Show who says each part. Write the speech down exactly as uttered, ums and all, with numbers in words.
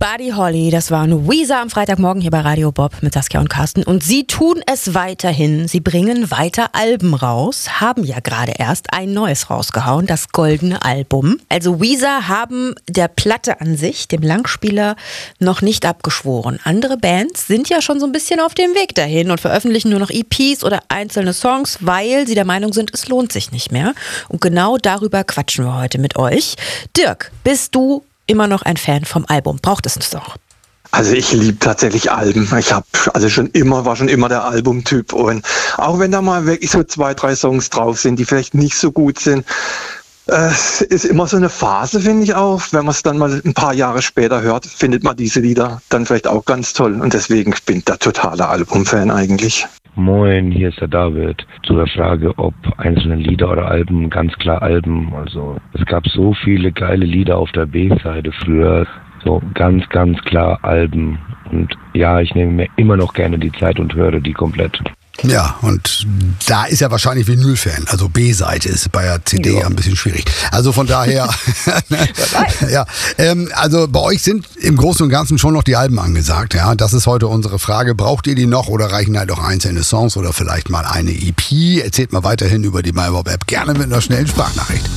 Speaker 1: Buddy Holly, das waren Weezer am Freitagmorgen hier bei Radio Bob mit Saskia und Carsten. Und sie tun es weiterhin. Sie bringen weiter Alben raus, haben ja gerade erst ein neues rausgehauen, das goldene Album. Also Weezer haben der Platte an sich, dem Langspieler, noch nicht abgeschworen. Andere Bands sind ja schon so ein bisschen auf dem Weg dahin und veröffentlichen nur noch E Ps oder einzelne Songs, weil sie der Meinung sind, es lohnt sich nicht mehr. Und genau darüber quatschen wir heute mit euch. Dirk, bist du immer noch ein Fan vom Album? Braucht es noch?
Speaker 2: Also ich liebe tatsächlich Alben. Ich habe also schon immer, war schon immer der Albumtyp. Und auch wenn da mal wirklich so zwei, drei Songs drauf sind, die vielleicht nicht so gut sind, es äh, ist immer so eine Phase, finde ich auch. Wenn man es dann mal ein paar Jahre später hört, findet man diese Lieder dann vielleicht auch ganz toll. Und deswegen bin ich der totale Albumfan eigentlich.
Speaker 3: Moin, hier ist der David. Zu der Frage, ob einzelne Lieder oder Alben, ganz klar Alben. Also es gab so viele geile Lieder auf der B-Seite früher. So ganz, ganz klar Alben. Und ja, ich nehme mir immer noch gerne die Zeit und höre die komplett.
Speaker 4: Ja, und da ist er wahrscheinlich Vinyl-Fan. Also B-Seite ist bei der C D ja ein bisschen schwierig. Also von daher, ja, ähm, also bei euch sind im Großen und Ganzen schon noch die Alben angesagt. Ja, das ist heute unsere Frage. Braucht ihr die noch oder reichen halt auch einzelne Songs oder vielleicht mal eine E P? Erzählt mal weiterhin über die MyBob-App gerne mit einer schnellen Sprachnachricht.